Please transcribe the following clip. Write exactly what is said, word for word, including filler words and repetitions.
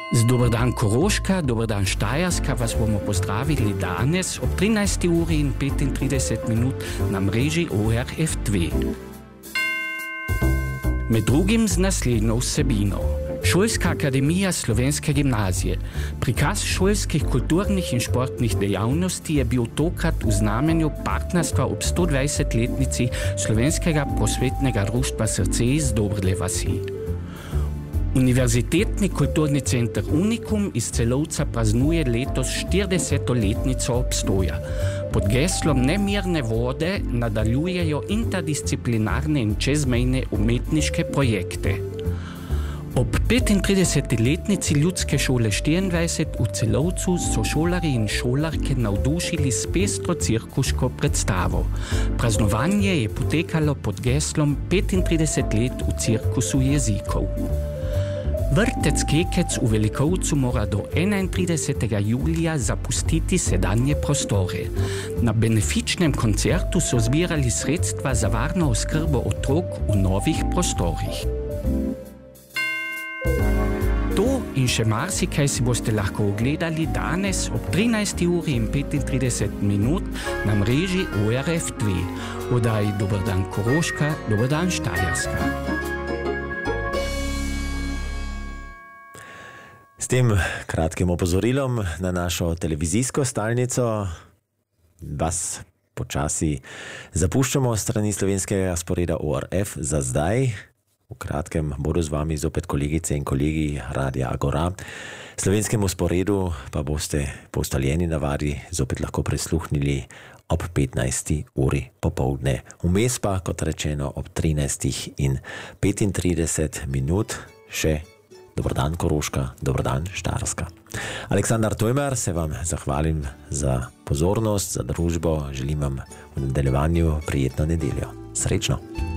Dober dan Koroška, dober dan Štajerska, vas bomo pozdravili danes ob trinajsti uri in petintrideset minut na mreži O R F dve. Med drugim z naslednjo vsebino. Šolska akademija Slovenske gimnazije. Prikaz šolskih kulturnih in športnih dejavnosti je bil tokrat v znamenju partnerstva ob sto dvajsetletnici Slovenskega prosvetnega društva Srce iz Dobrle vasi. Univerzitetni kulturni center Unikum iz Celovca praznuje letos štirideseto-letnico obstoja. Pod geslom Nemirne vode nadaljujejo interdisciplinarne in čezmejne umetniške projekte. Ob petintrideseti-letnici Ljudske šole štiriindvajset v Celovcu so šolarji in šolarke navdušili s pestro cirkuško predstavo. Praznovanje je potekalo pod geslom petintrideset let v cirkusu jezikov. Vrtec Kekec v Velikovcu mora do enaintridesetega julija zapustiti sedanje prostore. Na benefičnem koncertu so zbirali sredstva za varno oskrbo otrok v novih prostorih. To in še marsikaj si boste lahko ogledali danes ob trinajsti uri in petintrideset minut na mreži O R F dve. Oddaji Dober dan Koroška, dober dan Štajerska. S tem kratkim opozorilom na našo televizijsko stalnico vas počasi zapuščamo strani slovenskega razporeda O R F za zdaj. V kratkem bodo z vami zopet kolegice in kolegi Radia Agora. Slovenskemu sporedu pa boste po ustaljeni navadi zopet lahko prisluhnili ob petnajsti uri popoldne. Vmes pa, kot rečeno, ob trinajstih in petintrideset minut še Dober dan Koroška, dober dan Štajerska. Aleksandar Tojmar, se vam zahvalim za pozornost, za družbo. Želim vam v nadaljevanju prijetno nedeljo. Srečno!